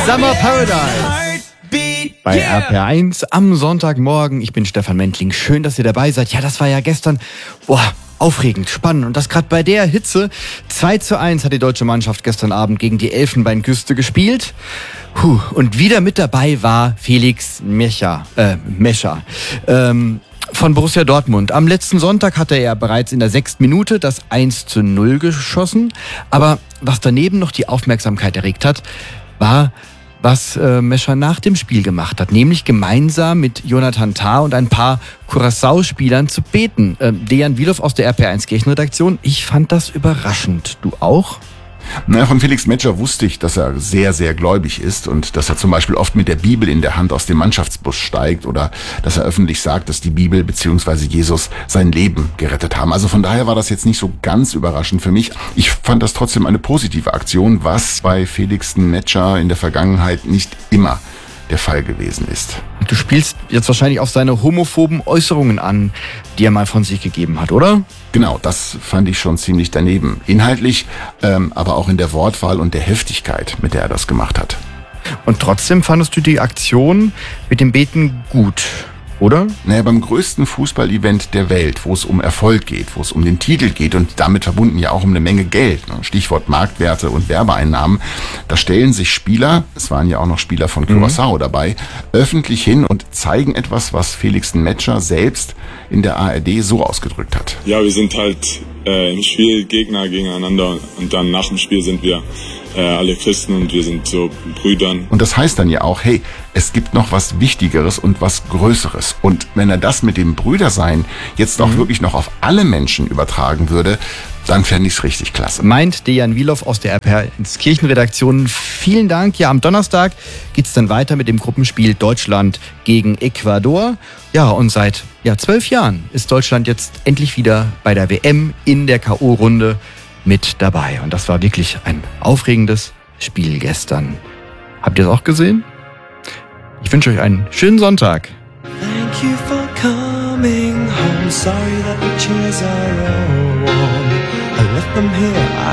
Summer Paradise bei RPR1 am Sonntagmorgen. Ich bin Stefan Mentling. Schön, dass ihr dabei seid. Ja, das war ja gestern aufregend, spannend. Und das gerade bei der Hitze. 2:1 hat die deutsche Mannschaft gestern Abend gegen die Elfenbeinküste gespielt. Und wieder mit dabei war Felix Mescher. Von Borussia Dortmund. Am letzten Sonntag hatte er bereits in der 6. Minute das 1:0 geschossen. Aber was daneben noch die Aufmerksamkeit erregt hat, war, was Mescher nach dem Spiel gemacht hat. Nämlich gemeinsam mit Jonathan Tah und ein paar Curaçao-Spielern zu beten. Dejan Wilow aus der RPR1 Kirchenredaktion. Ich fand das überraschend. Du auch? Na, von Felix Mescher wusste ich, dass er sehr, sehr gläubig ist und dass er zum Beispiel oft mit der Bibel in der Hand aus dem Mannschaftsbus steigt oder dass er öffentlich sagt, dass die Bibel bzw. Jesus sein Leben gerettet haben. Also von daher war das jetzt nicht so ganz überraschend für mich. Ich fand das trotzdem eine positive Aktion, was bei Felix Mescher in der Vergangenheit nicht immer der Fall gewesen ist. Du spielst jetzt wahrscheinlich auf seine homophoben Äußerungen an, die er mal von sich gegeben hat, oder? Genau, das fand ich schon ziemlich daneben. Inhaltlich, aber auch in der Wortwahl und der Heftigkeit, mit der er das gemacht hat. Und trotzdem fandest du die Aktion mit dem Beten gut, oder? Naja, beim größten Fußball-Event der Welt, wo es um Erfolg geht, wo es um den Titel geht und damit verbunden ja auch um eine Menge Geld, Stichwort Marktwerte und Werbeeinnahmen, da stellen sich Spieler, es waren ja auch noch Spieler von Curaçao dabei, öffentlich hin und zeigen etwas, was Felix Mescher selbst in der ARD so ausgedrückt hat. Ja, wir sind halt im Spiel Gegner gegeneinander und dann nach dem Spiel sind wir alle Christen und wir sind so Brüdern. Und das heißt dann ja auch, hey, es gibt noch was Wichtigeres und was Größeres. Und wenn er das mit dem Brüdersein jetzt auch wirklich noch auf alle Menschen übertragen würde, dann fände ich es richtig klasse. Meint Dejan Wilow aus der RPR1 Kirchenredaktion. Vielen Dank. Ja, am Donnerstag geht's dann weiter mit dem Gruppenspiel Deutschland gegen Ecuador. Ja, und seit 12 Jahren ist Deutschland jetzt endlich wieder bei der WM in der K.O.-Runde mit dabei. Und das war wirklich ein aufregendes Spiel gestern. Habt ihr es auch gesehen? Ich wünsche euch einen schönen Sonntag. Thank you for coming home. Sorry that the chairs are all warm. I left them here.